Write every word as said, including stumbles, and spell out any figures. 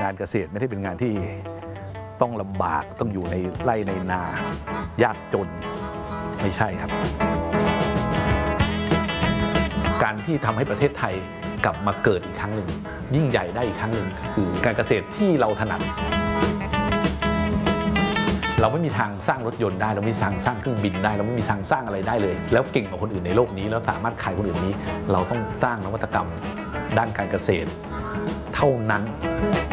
งานเกษตรไม่ได้เป็นงานที่ต้องลำบากต้องอยู่ในไร่ในนายากจนไม่ใช่ครับการที่ทำให้ประเทศไทยกลับมาเกิดอีกครั้งหนึ่งยิ่งใหญ่ได้อีกครั้งหนึ่งคือการเกษตรที่เราถนัดเราไม่มีทางสร้างรถยนต์ได้เราไม่มีทางสร้างเครื่องบินได้เราไม่มีทางสร้างอะไรได้เลยแล้วเก่งกว่าคนอื่นในโลกนี้แล้วสามารถขายคนอื่นนี้เราต้องสร้างนวัตกรรมด้านการเกษตรเท่านั้น